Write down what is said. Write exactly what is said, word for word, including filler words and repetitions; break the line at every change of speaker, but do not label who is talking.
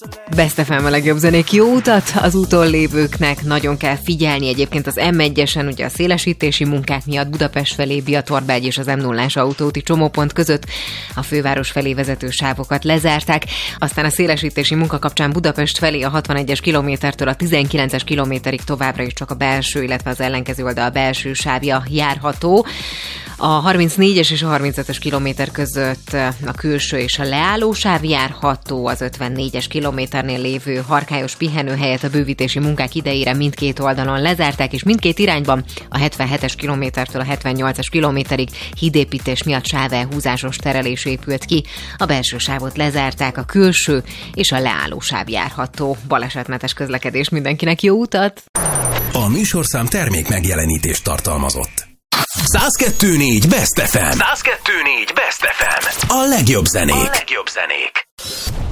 Best ef em a legjobb zenék, jó utat az úton lévőknek, nagyon kell figyelni egyébként az em egyesen, ugye a szélesítési munkák miatt Budapest felé Biatorbágy és az em nullás autóúti csomópont között a főváros felé vezető sávokat lezárták, aztán a szélesítési munka kapcsán Budapest felé a hatvanegyes kilométertől a tizenkilences kilométerig továbbra is csak a belső, illetve az ellenkező oldal belső sávja járható. A harmincnégyes és a harmincötös kilométer között a külső és a leálló sáv járható, az ötvennégyes kilométernél lévő harkályos pihenőhelyet a bővítési munkák idejére mindkét oldalon lezárták, és mindkét irányban a hetvenhetes kilométertől a hetvennyolcas kilométerig hídépítés miatt sávelhúzásos terelés épült ki. A belső sávot lezárták, a külső és a leálló sáv járható. Balesetmentes közlekedés mindenkinek, jó utat!
A műsorszám termék megjelenítést tartalmazott. száz kettő négy Best ef em. száz kettő négy Best ef em. A legjobb zenék. A legjobb zenék.